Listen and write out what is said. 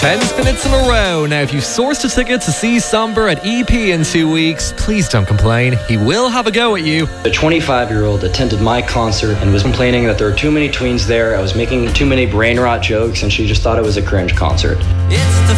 10 minutes in a row. Now, if you've sourced a ticket to see Somber at EP in 2 weeks, please don't complain. He will have a go at you. A 25-year-old attended my concert and was complaining that there were too many tweens there. I was making too many brain rot jokes, and she just thought it was a cringe concert. It's the